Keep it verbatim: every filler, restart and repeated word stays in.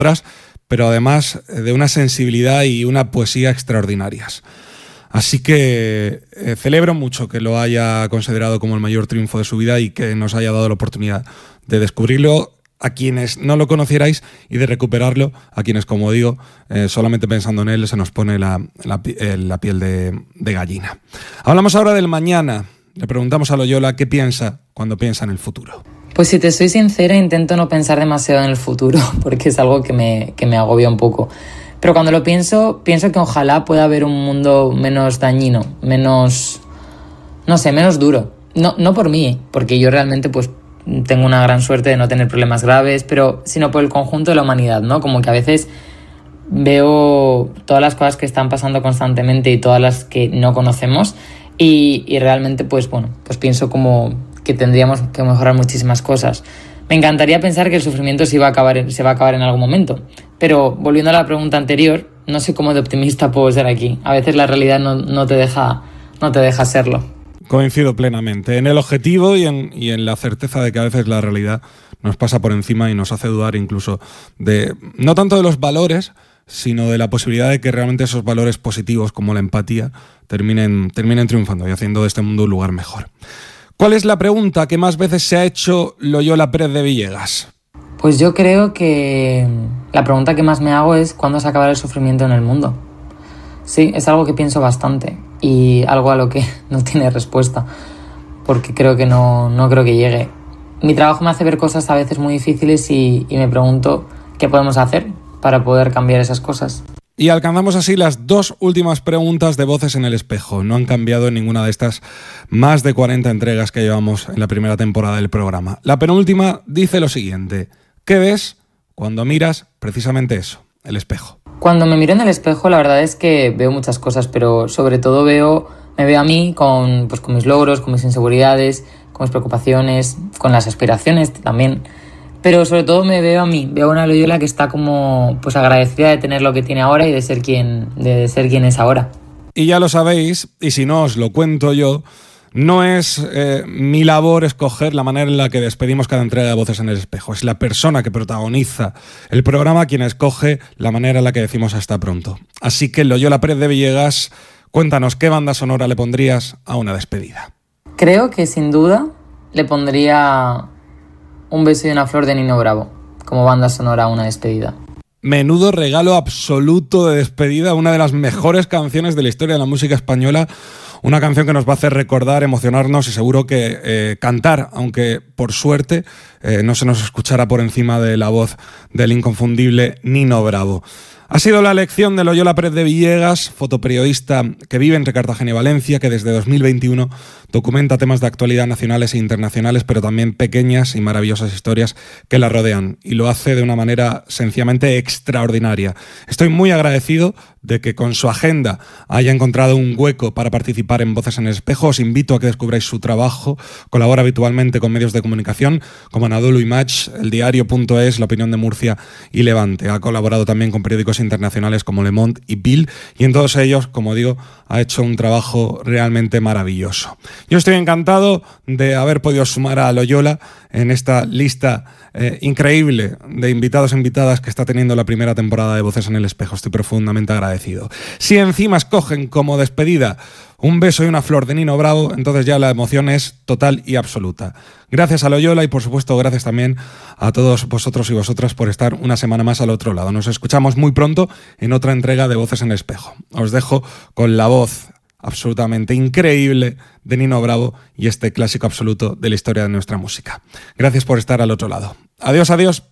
pero además de una sensibilidad y una poesía extraordinarias. Así que eh, celebro mucho que lo haya considerado como el mayor triunfo de su vida y que nos haya dado la oportunidad de descubrirlo a quienes no lo conocierais y de recuperarlo a quienes, como digo, eh, solamente pensando en él se nos pone la, la, la piel de, de gallina. Hablamos ahora del mañana. Le preguntamos a Loyola qué piensa cuando piensa en el futuro. Pues si te soy sincera, intento no pensar demasiado en el futuro porque es algo que me, que me agobia un poco. Pero cuando lo pienso, pienso que ojalá pueda haber un mundo menos dañino, menos, no sé, menos duro. No, no por mí, porque yo realmente pues tengo una gran suerte de no tener problemas graves, pero sino por el conjunto de la humanidad, ¿no? Como que a veces veo todas las cosas que están pasando constantemente y todas las que no conocemos y, y realmente pues bueno, pues pienso como que tendríamos que mejorar muchísimas cosas. Me encantaría pensar que el sufrimiento se, iba a acabar, se va a acabar en algún momento, pero volviendo a la pregunta anterior, no sé cómo de optimista puedo ser aquí. A veces la realidad no, no, te, deja, no te deja serlo. Coincido plenamente en el objetivo y en, y en la certeza de que a veces la realidad nos pasa por encima y nos hace dudar incluso de, no tanto de los valores, sino de la posibilidad de que realmente esos valores positivos como la empatía terminen, terminen triunfando y haciendo de este mundo un lugar mejor. ¿Cuál es la pregunta que más veces se ha hecho Loyola Pérez de Villegas? Pues yo creo que la pregunta que más me hago es ¿cuándo se acabará el sufrimiento en el mundo? Sí, es algo que pienso bastante y algo a lo que no tiene respuesta, porque creo que no, no creo que llegue. Mi trabajo me hace ver cosas a veces muy difíciles y, y me pregunto qué podemos hacer para poder cambiar esas cosas. Y alcanzamos así las dos últimas preguntas de Voces en el Espejo. No han cambiado en ninguna de estas más de cuarenta entregas que llevamos en la primera temporada del programa. La penúltima dice lo siguiente: ¿qué ves cuando miras precisamente eso, el espejo? Cuando me miro en el espejo, la verdad es que veo muchas cosas, pero sobre todo veo, me veo a mí con, pues, con mis logros, con mis inseguridades, con mis preocupaciones, con las aspiraciones también. Pero sobre todo me veo a mí, veo a una Loyola que está como pues agradecida de tener lo que tiene ahora y de ser quien, de ser quien es ahora. Y ya lo sabéis, y si no os lo cuento yo, no es eh, mi labor escoger la manera en la que despedimos cada entrega de Voces en el Espejo. Es la persona que protagoniza el programa quien escoge la manera en la que decimos hasta pronto. Así que Loyola Pérez de Villegas, cuéntanos qué banda sonora le pondrías a una despedida. Creo que sin duda le pondría Un beso y una flor de Nino Bravo como banda sonora a una despedida. Menudo regalo absoluto de despedida, una de las mejores canciones de la historia de la música española, una canción que nos va a hacer recordar, emocionarnos y seguro que eh, cantar, aunque por suerte eh, no se nos escuchara por encima de la voz del inconfundible Nino Bravo. Ha sido la elección de Loyola Pérez de Villegas, fotoperiodista que vive entre Cartagena y Valencia, que desde dos mil veintiuno documenta temas de actualidad nacionales e internacionales, pero también pequeñas y maravillosas historias que la rodean, y lo hace de una manera sencillamente extraordinaria. Estoy muy agradecido de que con su agenda haya encontrado un hueco para participar en Voces en el Espejo. Os invito a que descubráis su trabajo. Colabora habitualmente con medios de comunicación como Anadolu Image, El Diario punto es, La Opinión de Murcia y Levante. Ha colaborado también con periódicos internacionales como Le Monde y Bill, y en todos ellos, como digo, ha hecho un trabajo realmente maravilloso. Yo estoy encantado de haber podido sumar a Loyola en esta lista eh, increíble de invitados e invitadas que está teniendo la primera temporada de Voces en el Espejo. Estoy profundamente agradecido. Si encima escogen como despedida Un beso y una flor de Nino Bravo, entonces ya la emoción es total y absoluta. Gracias a Loyola y por supuesto gracias también a todos vosotros y vosotras por estar una semana más al otro lado. Nos escuchamos muy pronto en otra entrega de Voces en el Espejo. Os dejo con la voz absolutamente increíble de Nino Bravo y este clásico absoluto de la historia de nuestra música. Gracias por estar al otro lado. Adiós, adiós.